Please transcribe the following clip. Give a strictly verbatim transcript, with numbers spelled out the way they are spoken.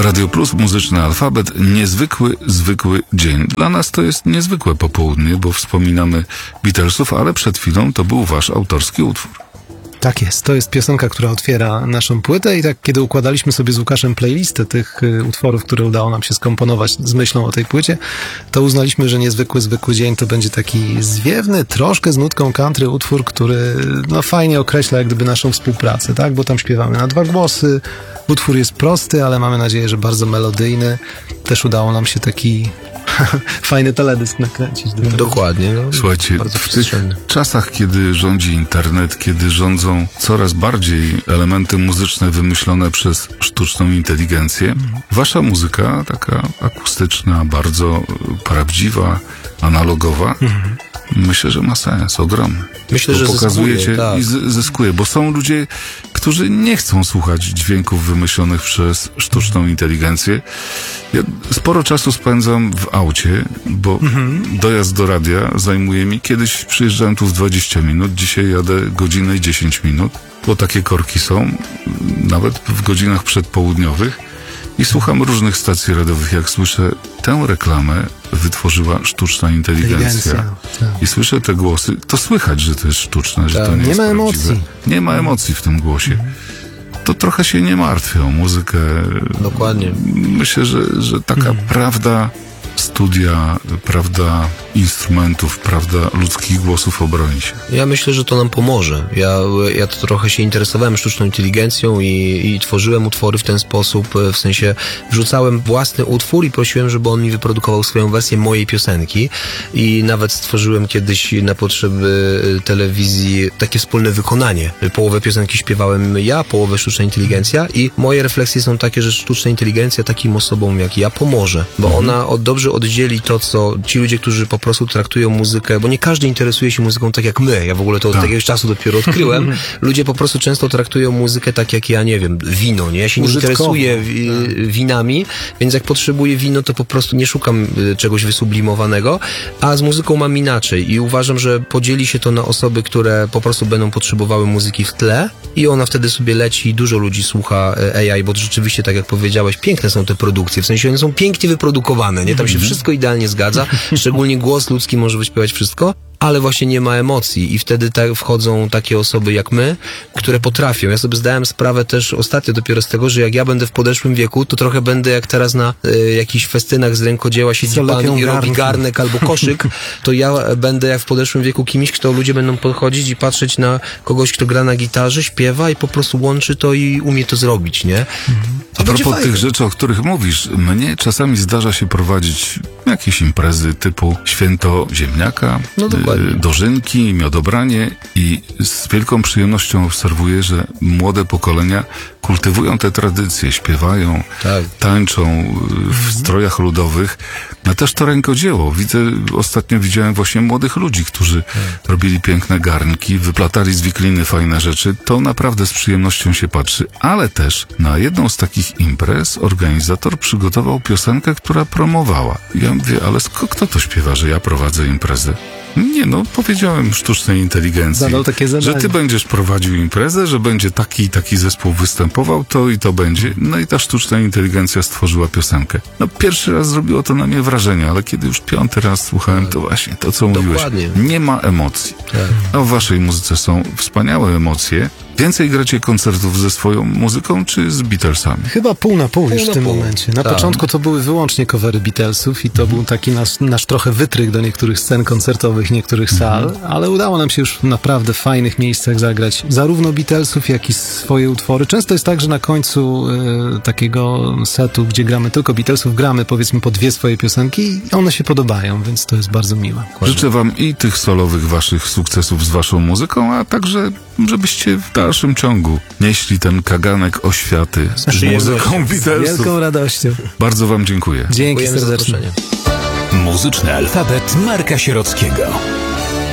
Radio Plus, Muzyczny Alfabet, niezwykły, zwykły dzień. Dla nas to jest niezwykłe popołudnie, bo wspominamy Beatlesów, ale przed chwilą to był wasz autorski utwór. Tak jest, to jest piosenka, która otwiera naszą płytę i tak kiedy układaliśmy sobie z Łukaszem playlistę tych y, utworów, które udało nam się skomponować z myślą o tej płycie, to uznaliśmy, że niezwykły, zwykły dzień to będzie taki zwiewny, troszkę z nutką country utwór, który no fajnie określa jak gdyby naszą współpracę, tak, bo tam śpiewamy na dwa głosy, utwór jest prosty, ale mamy nadzieję, że bardzo melodyjny. Też udało nam się taki fajny teledysk nakręcić. Do Dokładnie. No, Słuchajcie, w tych czasach, kiedy rządzi internet, kiedy rządzą coraz bardziej elementy muzyczne wymyślone przez sztuczną inteligencję, mm. wasza muzyka, taka akustyczna, bardzo prawdziwa, analogowa, mm. myślę, że ma sens ogromny. Myślę, bo że pokazujecie zyskuje, tak. i z- zyskuje, bo są ludzie, którzy nie chcą słuchać dźwięków wymyślonych przez sztuczną inteligencję. Ja sporo czasu spędzam w aucie, bo mhm. dojazd do radia zajmuje mi. Kiedyś przyjeżdżałem tu w dwadzieścia minut, dzisiaj jadę godzinę i dziesięć minut, bo takie korki są, nawet w godzinach przedpołudniowych. I słucham różnych stacji radiowych. Jak słyszę tę reklamę, wytworzyła sztuczna inteligencja. Tak. I słyszę te głosy, to słychać, że to jest sztuczne, że tak, to nie, nie jest ma prawdziwe. emocji. Nie ma emocji w tym głosie. To trochę się nie martwię o muzykę. Dokładnie. Myślę, że, że taka mm. prawda studia, prawda instrumentów, prawda ludzkich głosów obroni się. Ja myślę, że to nam pomoże. Ja, ja to trochę się interesowałem sztuczną inteligencją i, i tworzyłem utwory w ten sposób, w sensie wrzucałem własny utwór i prosiłem, żeby on mi wyprodukował swoją wersję mojej piosenki i nawet stworzyłem kiedyś na potrzeby telewizji takie wspólne wykonanie. Połowę piosenki śpiewałem ja, połowę sztuczna inteligencja i moje refleksje są takie, że sztuczna inteligencja takim osobom jak ja pomoże, bo mhm. ona od, dobrze oddzieli to, co ci ludzie, którzy po prostu traktują muzykę, bo nie każdy interesuje się muzyką tak jak my. Ja w ogóle to od tak. jakiegoś czasu dopiero odkryłem. Ludzie po prostu często traktują muzykę tak jak ja, nie wiem, wino, nie? Ja się nie interesuję wi- winami, więc jak potrzebuję wino, to po prostu nie szukam czegoś wysublimowanego, a z muzyką mam inaczej i uważam, że podzieli się to na osoby, które po prostu będą potrzebowały muzyki w tle i ona wtedy sobie leci i dużo ludzi słucha A I, bo rzeczywiście, tak jak powiedziałeś, piękne są te produkcje, w sensie one są pięknie wyprodukowane, nie? Tam się wszystko idealnie zgadza, szczególnie głos ludzki może wyśpiewać wszystko, ale właśnie nie ma emocji i wtedy tak wchodzą takie osoby jak my, które potrafią. Ja sobie zdałem sprawę też ostatnio dopiero z tego, że jak ja będę w podeszłym wieku, to trochę będę jak teraz na y, jakichś festynach z rękodzieła siedzi pan i robi garnek albo koszyk, to ja będę jak w podeszłym wieku kimś, kto ludzie będą podchodzić i patrzeć na kogoś, kto gra na gitarze, śpiewa i po prostu łączy to i umie to zrobić, nie? Mhm. A propos tych rzeczy, o których mówisz, mnie czasami zdarza się prowadzić jakieś imprezy typu święto ziemniaka, no y, dożynki, miodobranie i z wielką przyjemnością obserwuję, że młode pokolenia kultywują te tradycje, śpiewają, tak. tańczą w strojach ludowych. No też to rękodzieło. Widzę, ostatnio widziałem właśnie młodych ludzi, którzy tak. robili piękne garnki, wyplatali z wikliny fajne rzeczy. To naprawdę z przyjemnością się patrzy. Ale też na jedną z takich imprez organizator przygotował piosenkę, która promowała. Ja mówię, ale sk- kto to śpiewa, że ja prowadzę imprezę? Nie no, powiedziałem sztucznej inteligencji, że ty będziesz prowadził imprezę, że będzie taki i taki zespół występował, to i to będzie. No i ta sztuczna inteligencja stworzyła piosenkę. No pierwszy raz zrobiło to na mnie wrażenie, ale kiedy już piąty raz słuchałem, to właśnie to, co mówiłeś. Dokładnie. Nie ma emocji. Tak. A w waszej muzyce są wspaniałe emocje. Więcej gracie koncertów ze swoją muzyką, czy z Beatlesami? Chyba pół na pół, pół już na w tym pół. momencie. Na tak. początku to były wyłącznie covery Beatlesów i to był taki nasz, nasz trochę wytrych do niektórych scen koncertowych, niektórych sal, mhm. ale udało nam się już w naprawdę fajnych miejscach zagrać zarówno Beatlesów, jak i swoje utwory. Często jest tak, że na końcu y, takiego setu, gdzie gramy tylko Beatlesów, gramy powiedzmy po dwie swoje piosenki i one się podobają, więc to jest bardzo miłe. Życzę wam i tych solowych waszych sukcesów z waszą muzyką, a także żebyście w dalszym ciągu nieśli ten kaganek oświaty z muzyką Beatlesów. Z wielką radością. Bardzo wam dziękuję. Dzięki serdecznie. Muzyczny alfabet Marka Sierockiego.